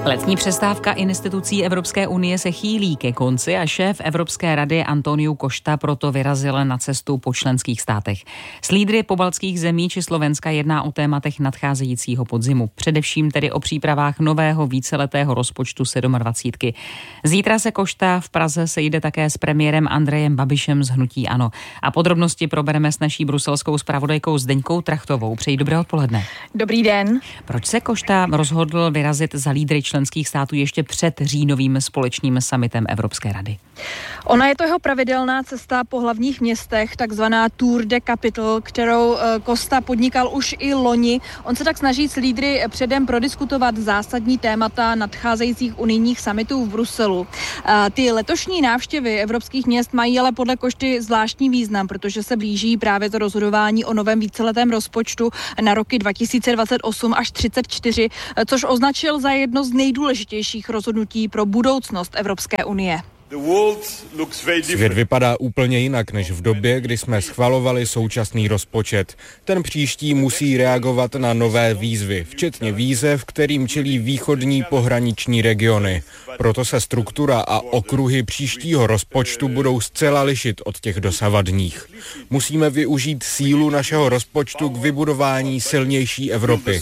Letní přestávka institucí Evropské unie se chýlí ke konci a šéf Evropské rady Antonio Costa proto vyrazil na cestu po členských státech. S lídry pobaltských zemí či Slovenska jedná o tématech nadcházejícího podzimu, především tedy o přípravách nového víceletého rozpočtu 27. Zítra se Costa v Praze sejde také s premiérem Andrejem Babišem z hnutí ANO. A podrobnosti probereme s naší bruselskou zpravodajkou Zdeňkou Trachtovou. Přeji dobré odpoledne. Dobrý den. Proč se Costa rozhodl vyrazit za lídry členských států ještě před říjnovým společným summitem Evropské rady? Ona je to jeho pravidelná cesta po hlavních městech, takzvaná Tour de Capital, kterou Costa podnikal už i loni. On se tak snaží s lídry předem prodiskutovat zásadní témata nadcházejících unijních summitů v Bruselu. Ty letošní návštěvy evropských měst mají ale podle Costy zvláštní význam, protože se blíží právě to rozhodování o novém víceletém rozpočtu na roky 2028 až 34, což označil za jedno z nejdůležitějších rozhodnutí pro budoucnost Evropské unie. Svět vypadá úplně jinak než v době, kdy jsme schvalovali současný rozpočet. Ten příští musí reagovat na nové výzvy, včetně výzev, kterým čelí východní pohraniční regiony. Proto se struktura a okruhy příštího rozpočtu budou zcela lišit od těch dosavadních. Musíme využít sílu našeho rozpočtu k vybudování silnější Evropy.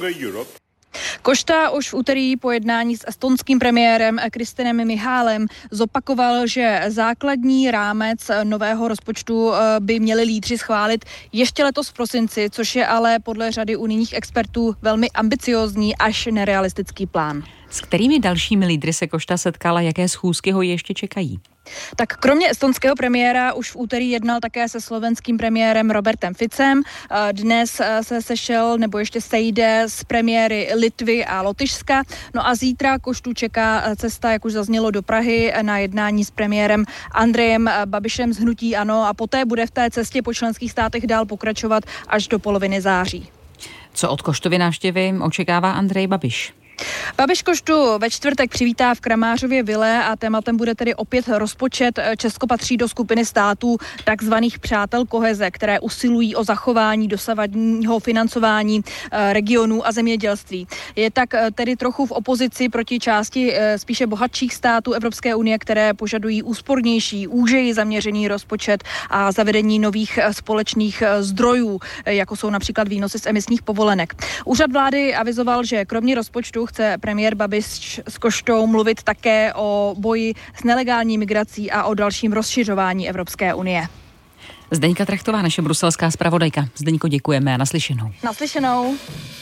Costa už v úterý po jednání s estonským premiérem Kristenem Michálem zopakoval, že základní rámec nového rozpočtu by měli lídři schválit ještě letos v prosinci, což je ale podle řady unijních expertů velmi ambiciózní až nerealistický plán. S kterými dalšími lídry se Costa setkala, jaké schůzky ho ještě čekají? Tak kromě estonského premiéra už v úterý jednal také se slovenským premiérem Robertem Ficem. Dnes se sešel nebo ještě sejde s premiéry Litvy a Lotyšska. No a zítra Costu čeká cesta, jak už zaznělo, do Prahy na jednání s premiérem Andrejem Babišem z hnutí ANO a poté bude v té cestě po členských státech dál pokračovat až do poloviny září. Co od Costovy návštěvy očekává Andrej Babiš? Babiš Costu ve čtvrtek přivítá v Kramářově vile a tématem bude tedy opět rozpočet. Česko patří do skupiny států takzvaných přátel koheze, které usilují o zachování dosavadního financování regionů a zemědělství. Je tak tedy trochu v opozici proti části spíše bohatších států Evropské unie, které požadují úspornější, úžeji zaměřený rozpočet a zavedení nových společných zdrojů, jako jsou například výnosy z emisních povolenek. Úřad vlády avizoval, že kromě rozpočtu chce premiér Babiš s Costou mluvit také o boji s nelegální migrací a o dalším rozšiřování Evropské unie. Zdeňka Trachtová, naše bruselská zpravodajka. Zdeňko, děkujeme a naslyšenou. Naslyšenou.